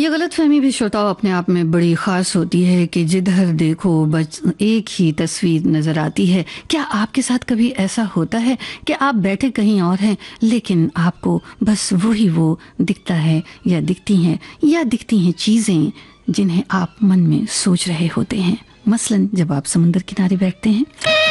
ये गलतफहमी भी श्रोताओं अपने आप में बड़ी ख़ास होती है कि जिधर देखो बस एक ही तस्वीर नज़र आती है। क्या आपके साथ कभी ऐसा होता है कि आप बैठे कहीं और हैं लेकिन आपको बस वो दिखता है या दिखती हैं चीज़ें जिन्हें आप मन में सोच रहे होते हैं? मसलन जब आप समुद्र किनारे बैठते हैं